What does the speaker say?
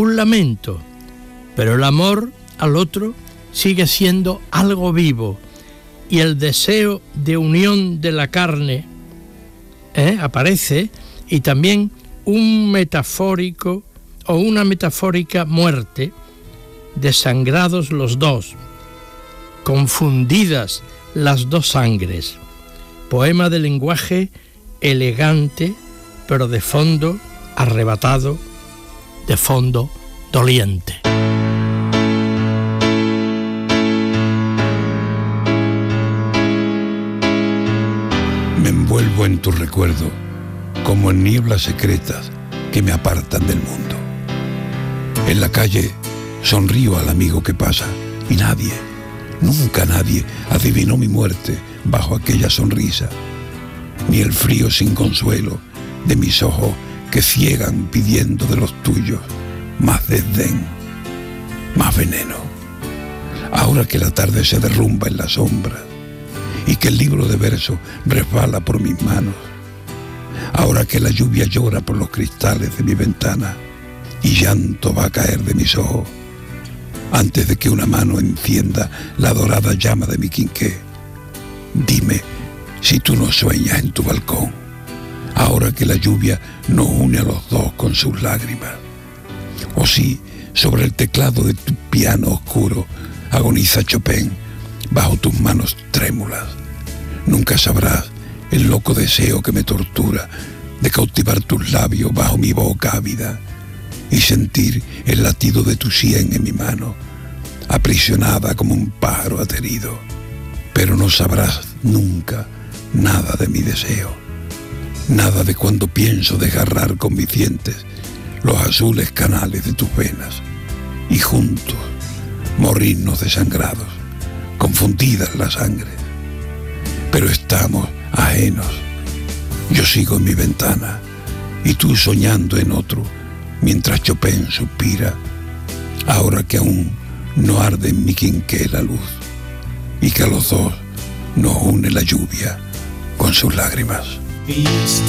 un lamento, pero el amor al otro sigue siendo algo vivo, y el deseo de unión de la carne aparece, y también un metafórico o una metafórica muerte, desangrados los dos, confundidas las dos sangres. Poema de lenguaje elegante, pero de fondo arrebatado, de fondo doliente. Me envuelvo en tu recuerdo como en nieblas secretas que me apartan del mundo. En la calle sonrío al amigo que pasa y nadie, nunca nadie, adivinó mi muerte bajo aquella sonrisa, ni el frío sin consuelo de mis ojos que ciegan pidiendo de los tuyos más desdén, más veneno. Ahora que la tarde se derrumba en la sombra y que el libro de versos resbala por mis manos, ahora que la lluvia llora por los cristales de mi ventana y llanto va a caer de mis ojos, antes de que una mano encienda la dorada llama de mi quinqué, dime si tú no sueñas en tu balcón, ahora que la lluvia nos une a los dos con sus lágrimas, o si sobre el teclado de tu piano oscuro agoniza Chopin bajo tus manos trémulas. Nunca sabrás el loco deseo que me tortura de cautivar tus labios bajo mi boca ávida y sentir el latido de tu sien en mi mano, aprisionada como un pájaro aterido. Pero no sabrás nunca nada de mi deseo, nada de cuando pienso desgarrar con mis dientes los azules canales de tus venas y juntos morirnos desangrados, confundidas las sangres. Pero estamos ajenos. Yo sigo en mi ventana y tú soñando en otro, mientras Chopin suspira, ahora que aún no arde en mi quinqué la luz y que a los dos nos une la lluvia con sus lágrimas. We used